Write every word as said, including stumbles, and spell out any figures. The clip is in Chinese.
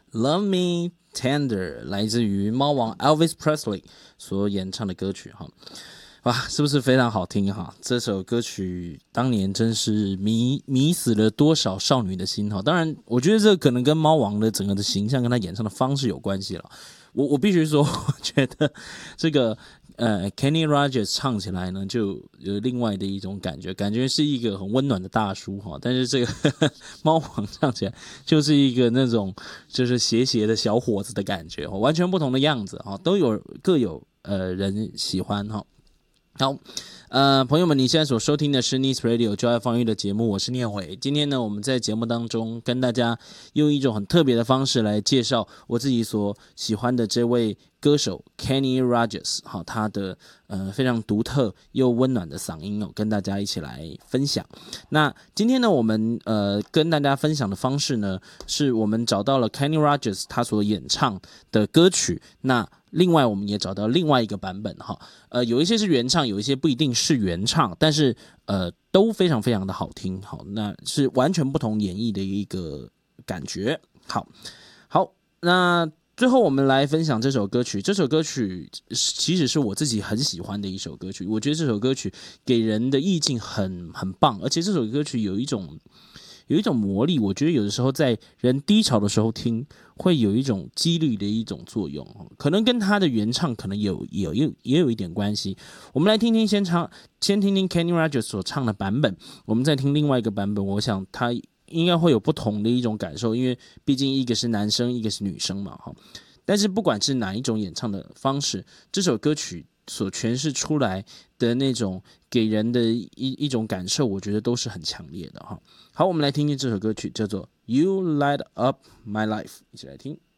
Love Me Tender 来自于猫王 Elvis Presley 所演唱的歌曲哈，哇，是不是非常好听哈？这首歌曲当年真是迷迷死了多少少女的心哈！当然，我觉得这可能跟猫王的整个的形象跟他演唱的方式有关系了。我我必须说，我觉得这个呃 Kenny Rogers 唱起来呢，就有另外的一种感觉，感觉是一个很温暖的大叔哈。但是这个呵呵猫王唱起来就是一个那种就是邪邪的小伙子的感觉，完全不同的样子哈，都有各有呃人喜欢哈。好，呃，朋友们，你现在所收听的是 Nice Radio 就爱放育的节目，我是念伟。今天呢，我们在节目当中跟大家用一种很特别的方式来介绍我自己所喜欢的这位歌手 Kenny Rogers， 好，他的呃非常独特又温暖的嗓音哦，跟大家一起来分享。那今天呢，我们呃跟大家分享的方式呢，是我们找到了 Kenny Rogers 他所演唱的歌曲，那另外我们也找到另外一个版本哈，呃，有一些是原唱，有一些不一定是原唱，但是呃都非常非常的好听，好，那是完全不同演绎的一个感觉。好，好，那最后我们来分享这首歌曲，这首歌曲其实是我自己很喜欢的一首歌曲，我觉得这首歌曲给人的意境很很棒，而且这首歌曲有一种。有一种魔力，我觉得有的时候在人低潮的时候听，会有一种激励的一种作用，可能跟他的原唱可能有有也也有一点关系。我们来听听先唱，先听听 Kenny Rogers 所唱的版本，我们再听另外一个版本，我想他应该会有不同的一种感受，因为毕竟一个是男生，一个是女生嘛，哈。但是不管是哪一种演唱的方式，这首歌曲所诠释出来的那种给人的一一种感受，我觉得都是很强烈的哈。好，我们来听听这首歌曲，叫做《You Light Up My Life》，一起来听。